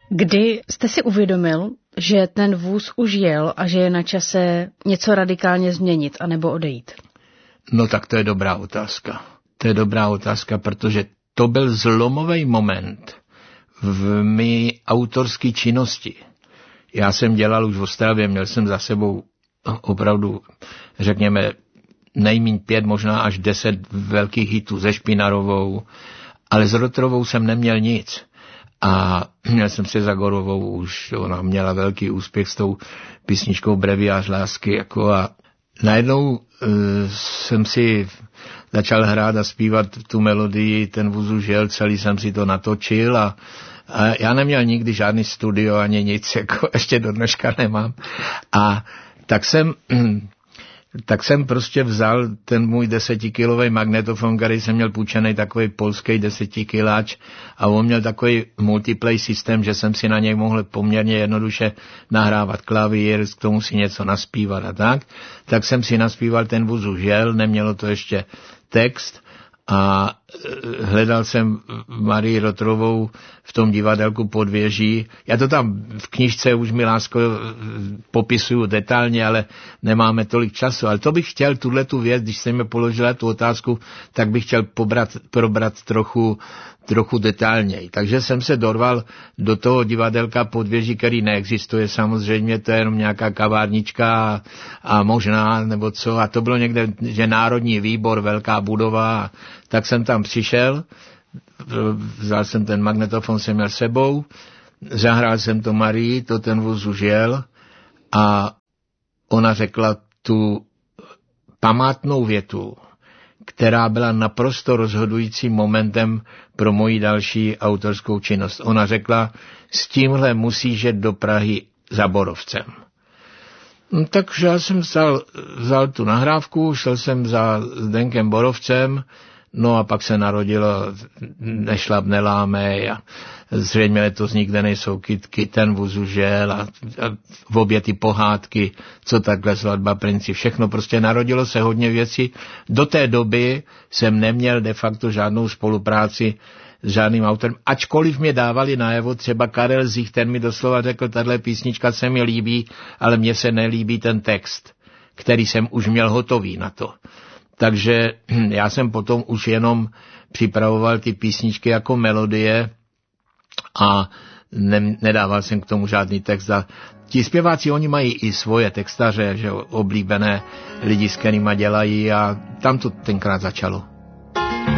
Kdy jste si uvědomil, že ten vůz už jel a že je na čase něco radikálně změnit anebo odejít? No tak to je dobrá otázka. To je dobrá otázka, protože to byl zlomový moment v mé autorské činnosti. Já jsem dělal už v Ostravě, měl jsem za sebou opravdu, řekněme, nejméně 5, možná až 10 velkých hitů se Špinarovou, ale s Rotrovou jsem neměl nic. A měl jsem se za Gorovou už, ona měla velký úspěch s tou písničkou Breviář lásky, jako a najednou jsem si začal hrát a zpívat tu melodii, ten vůz už jel, celý jsem si to natočil a já neměl nikdy žádný studio ani nic, jako ještě do dneška nemám. A tak jsem prostě vzal ten můj 10kilový magnetofon, který jsem měl půjčený, takový polský 10kiláč, a on měl takový multiplay systém, že jsem si na něj mohl poměrně jednoduše nahrávat klavír, k tomu si něco naspívat a tak. Tak jsem si naspíval Ten vůz už jel, nemělo to ještě text, a hledal jsem Marii Rotrovou v tom divadelku Pod věží. Já to tam v knižce už, mi lásko, popisuju detailně, ale nemáme tolik času. Ale to bych chtěl, tuhletu věc, když jste mi položila tu otázku, tak bych chtěl probrat trochu detailněji. Takže jsem se dorval do toho divadelka Pod věží, který neexistuje samozřejmě, to je jenom nějaká kavárnička a možná, nebo co. A to bylo někde, že Národní výbor, velká budova. Tak jsem tam přišel, vzal jsem ten magnetofon, jsem měl sebou, zahrál jsem to Marii, to Ten vůz už jel, a ona řekla tu památnou větu, která byla naprosto rozhodujícím momentem pro moji další autorskou činnost. Ona řekla, s tímhle musíš jet do Prahy za Borovcem. No, takže já jsem vzal tu nahrávku, šel jsem za Zdenkem Borovcem, no a pak se narodilo Nešlap nelámej a zřejmě letos nikde nejsou kytky, Ten vůz už jel a v obě ty pohádky, co takhle Svatba princi, všechno prostě narodilo se hodně věcí. Do té doby jsem neměl de facto žádnou spolupráci s žádným autorem, ačkoliv mě dávali najevo, třeba Karel Zich, ten mi doslova řekl, tahle písnička se mi líbí, ale mně se nelíbí ten text, který jsem už měl hotový na to. Takže já jsem potom už jenom připravoval ty písničky jako melodie a nedával jsem k tomu žádný text. A ti zpěváci, oni mají i svoje textaře, že oblíbené lidi, s kterýma dělají, a tam to tenkrát začalo.